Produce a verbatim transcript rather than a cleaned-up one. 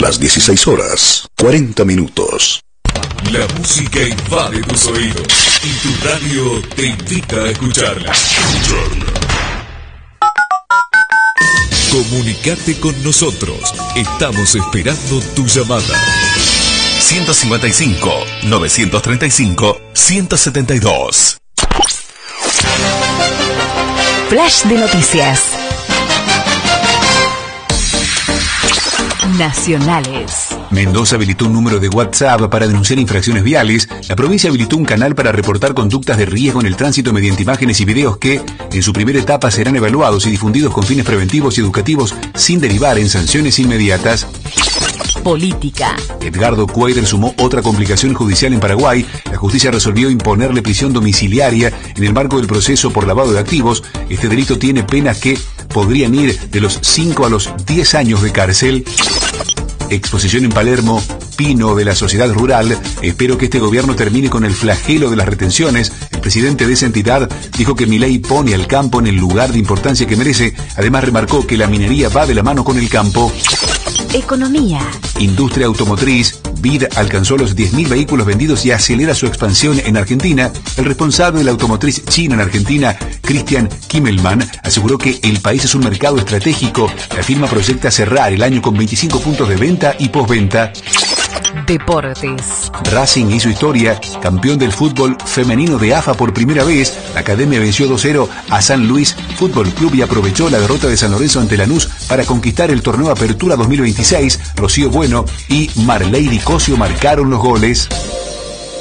las dieciséis horas, cuarenta minutos. La música invade tus oídos y tu radio te invita a escucharla. Escucharla. Comunicate con nosotros. Estamos esperando tu llamada. ciento cincuenta y cinco, novecientos treinta y cinco, ciento setenta y dos. Flash de noticias. Nacionales. Mendoza habilitó un número de WhatsApp para denunciar infracciones viales. La provincia habilitó un canal para reportar conductas de riesgo en el tránsito mediante imágenes y videos que, en su primera etapa, serán evaluados y difundidos con fines preventivos y educativos sin derivar en sanciones inmediatas. Política. Edgardo Cuader sumó otra complicación judicial en Paraguay. La justicia resolvió imponerle prisión domiciliaria en el marco del proceso por lavado de activos. Este delito tiene penas que podrían ir de los cinco a los diez años de cárcel. Exposición en Palermo, Pino de la Sociedad Rural. Espero que este gobierno termine con el flagelo de las retenciones. El presidente de esa entidad dijo que Milei pone al campo en el lugar de importancia que merece. Además remarcó que la minería va de la mano con el campo. Economía. Industria automotriz. B I D alcanzó los diez mil vehículos vendidos y acelera su expansión en Argentina. El responsable de la automotriz china en Argentina, Christian Kimmelman, aseguró que el país es un mercado estratégico. La firma proyecta cerrar el año con veinticinco puntos de venta y postventa. Deportes. Racing hizo historia, campeón del fútbol femenino de A F A por primera vez. La academia venció dos cero a San Luis Fútbol Club y aprovechó la derrota de San Lorenzo ante Lanús para conquistar el torneo Apertura dos mil veintiséis. Rocío Bueno y Marley Cosio marcaron los goles.